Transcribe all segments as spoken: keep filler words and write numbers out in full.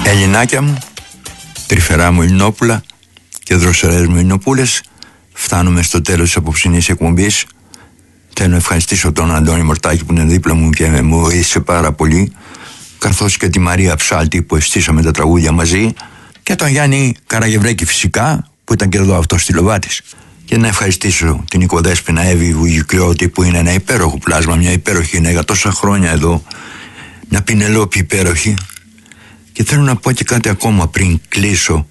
Ελληνάκια μου, τρυφερά μου Ελληνόπουλα και δροσερές μου Ελληνοπούλες, φτάνουμε στο τέλος της απόψινής εκπομπής. Θέλω να ευχαριστήσω τον Αντώνη Μορτάκη που είναι δίπλα μου και με βοήθησε πάρα πολύ, καθώς και τη Μαρία Ψάλτη που ευθύσαμε τα τραγούδια μαζί, και τον Γιάννη Καραγευρέκη φυσικά που ήταν και εδώ αυτός στη Λοβάτης. Και να ευχαριστήσω την οικοδέσποινα Εύη Βουγιουκλιώτη που είναι ένα υπέροχο πλάσμα, μια υπέροχη γυναίκα τόσα χρόνια εδώ, μια Πινελόπη υπέροχη. Και θέλω να πω και κάτι ακόμα πριν κλείσω.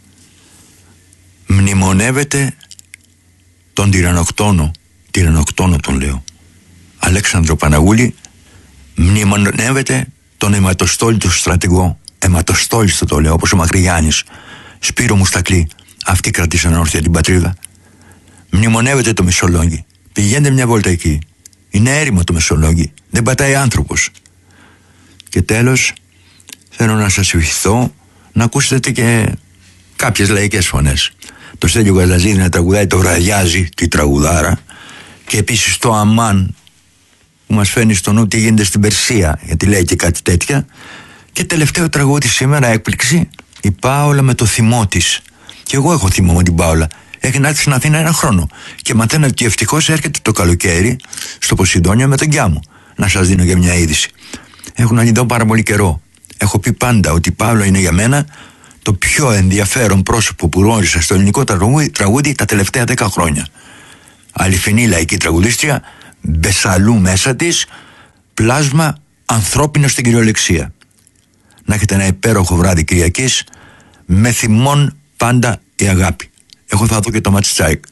Μνημονεύεται τον τυρανοκτόνο, τυρανοκτόνο τον λέω, Αλέξανδρο Παναγούλη. Μνημονεύεται τον αιματοστόλιτο στρατηγό, αιματοστόλιστο το λέω, όπως ο Μακρυγιάννης, Σπύρο Μουστακλή. Αυτοί κρατήσαν όρθια την πατρίδα. Μνημονεύεται το Μεσολόγγι. Πηγαίνετε μια βόλτα εκεί. Είναι έρημο το Μεσολόγγι. Δεν πατάει άνθρωπος. Και τέλος, θέλω να σας ευχηθώ να ακούσετε και κάποιες λαϊκές φωνές. Το Στέλιο Γαλαζίδη να τραγουδάει το Βραδιάζει, τη τραγουδάρα, και επίσης το Αμάν που μας φέρνει στο νου τι γίνεται στην Περσία, γιατί λέει και κάτι τέτοια. Και τελευταίο τραγούδι σήμερα, έκπληξη, η Πάολα με το θυμό της. Και εγώ έχω θυμό με την Πάολα. Έχει να έρθει στην Αθήνα ένα χρόνο. Και μαθαίνω ότι ευτυχώς έρχεται το καλοκαίρι στο Ποσειδόνιο με τον γιά μου. Να σας δίνω για μια είδηση. Έχουν να δω πάρα πολύ καιρό. Έχω πει πάντα ότι η Πάολα είναι για μένα το πιο ενδιαφέρον πρόσωπο που γνώρισα στο ελληνικό τραγούδι, τραγούδι τα τελευταία δέκα χρόνια. Αληθινή λαϊκή τραγουδίστρια, μπεσαλού μέσα της, πλάσμα ανθρώπινο στην κυριολεξία. Να έχετε ένα υπέροχο βράδυ Κυριακής, με θυμών πάντα η αγάπη. Εγώ θα δω και το Ματστσάικ.